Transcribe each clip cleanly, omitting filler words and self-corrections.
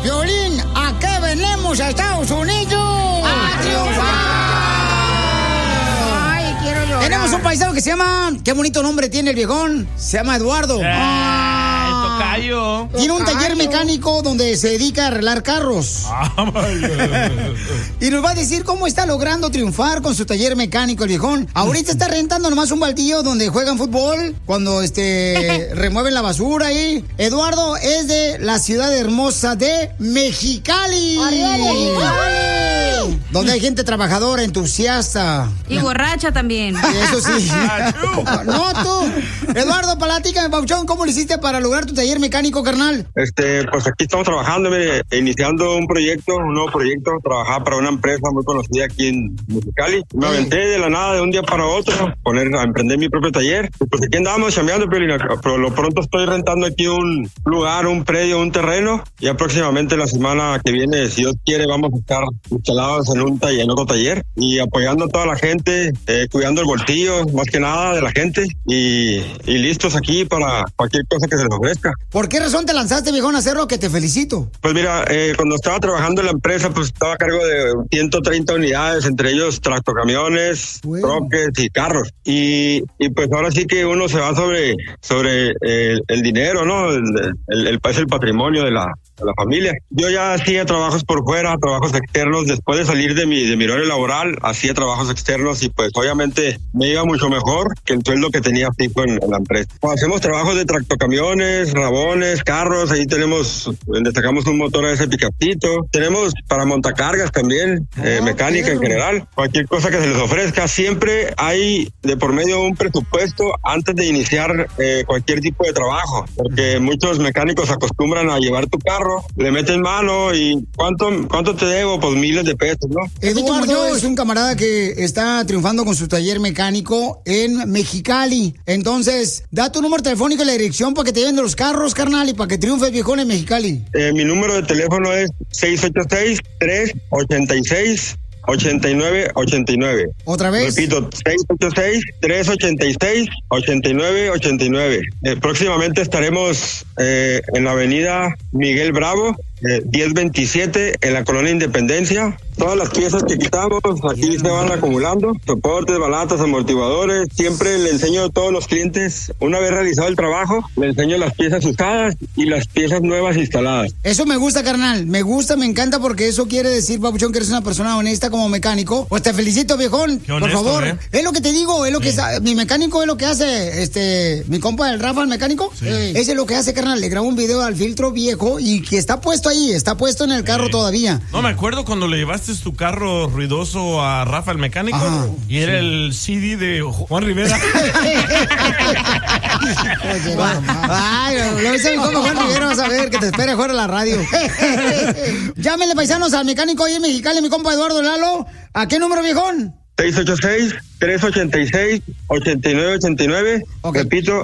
Piolín, ¿a qué venimos a Estados Unidos? ¡A triunfar! Ay, quiero llorar. Tenemos un paisano que se llama... Qué bonito nombre tiene el viejón. Se llama Eduardo. Tocayo. Tiene un taller mecánico donde se dedica a arreglar carros. Y nos va a decir cómo está logrando triunfar con su taller mecánico el viejón. Ahorita está rentando nomás un baldío donde juegan fútbol, cuando remueven la basura ahí. Eduardo es de la ciudad hermosa de Mexicali. Donde hay gente trabajadora, entusiasta. Y borracha también. Eso sí. No, tú. Eduardo, platícame, Pauchón, ¿cómo lo hiciste para lograr tu taller mecánico, carnal? Pues aquí estamos trabajando, mire, iniciando un nuevo proyecto, trabajar para una empresa muy conocida aquí en Mexicali. Me aventé de la nada de un día para otro, a emprender mi propio taller. Y pues aquí andamos chambeando, pero lo pronto estoy rentando aquí un lugar, un predio, un terreno, y próximamente la semana que viene, si Dios quiere, vamos a estar instalados en otro taller, y apoyando a toda la gente, cuidando el bolsillo, más que nada, de la gente, y listos aquí para cualquier cosa que se les ofrezca. ¿Por qué razón te lanzaste, viejón, a hacerlo? Que te felicito. Pues mira, cuando estaba trabajando en la empresa, pues estaba a cargo de 130 unidades, entre ellos tractocamiones, troques y carros. Y pues ahora sí que uno se va sobre el dinero, ¿no? El patrimonio de la familia. Yo ya hacía trabajos por fuera, trabajos externos. Después de salir de mi horario laboral, hacía trabajos externos, y pues obviamente me iba mucho mejor que el sueldo que tenía fijo en la empresa. Hacemos trabajos de tractocamiones, rabones, carros. Ahí destacamos un motor a ese picapito. Tenemos para montacargas también, mecánica en general. Cualquier cosa que se les ofrezca. Siempre hay de por medio un presupuesto antes de iniciar cualquier tipo de trabajo, porque muchos mecánicos acostumbran a llevar tu carro, le meten mano y ¿cuánto te debo? Pues miles de pesos, ¿no? Eduardo es un camarada que está triunfando con su taller mecánico en Mexicali. Entonces, da tu número telefónico y la dirección para que te lleven de los carros, carnal, y para que triunfes, viejón, en Mexicali. Mi número de teléfono es 686-386-8989. ¿Otra vez? Repito, 686-386-8989. Próximamente estaremos en la avenida Miguel Bravo, 1027, en la colonia Independencia. Todas las piezas que quitamos aquí se van acumulando, soportes, balatas, amortiguadores. Siempre le enseño a todos los clientes, una vez realizado el trabajo, le enseño las piezas usadas y las piezas nuevas instaladas. Eso me gusta, carnal, me encanta, porque eso quiere decir, papuchón, que eres una persona honesta como mecánico. Pues te felicito, viejón. Qué honesto, por favor. Es lo que te digo, es lo que mi mecánico es lo que hace, mi compa el Rafa, el mecánico. Sí. Ese es lo que hace, carnal. Le grabo un video al filtro viejo y que está puesto ahí, está puesto en el carro todavía. No, me acuerdo cuando le llevaste tu carro ruidoso a Rafa el mecánico. Ajá, y era el CD de Juan Rivera. Ay, lo hice mi compa Juan Rivera, vas a ver que te espera afuera la radio. Llámenle, paisanos, al mecánico ahí en Mexicali, mi compa Eduardo Lalo. ¿A qué número, viejón? 686-386-8989. Okay. Repito,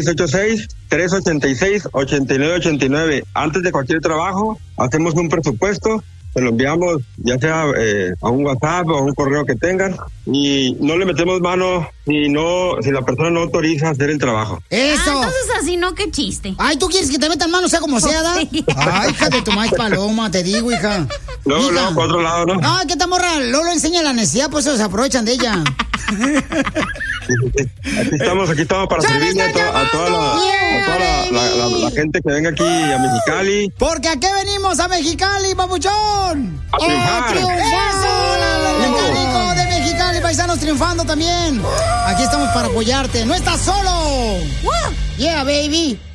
686-386-8989. Antes de cualquier trabajo, hacemos un presupuesto, se lo enviamos ya sea a un WhatsApp o a un correo que tengan, y no le metemos mano si la persona no autoriza hacer el trabajo. ¡Eso! Entonces así no, qué chiste. Ay, ¿tú quieres que te metan mano, sea como sea, da? Sí. Ay, hija de tu maíz paloma, te digo, hija. No, por otro lado, ¿no? Ay, ¿qué tal, morra? Lolo enseña la necesidad, pues se aprovechan de ella. Aquí estamos para servirle a toda la gente que venga aquí a Mexicali. Porque aquí venimos a Mexicali, papuchón. ¡A triunfar! ¡Eso! Mecánico de Mexicali, paisanos triunfando también. Aquí estamos para apoyarte. ¡No estás solo! Yeah, baby.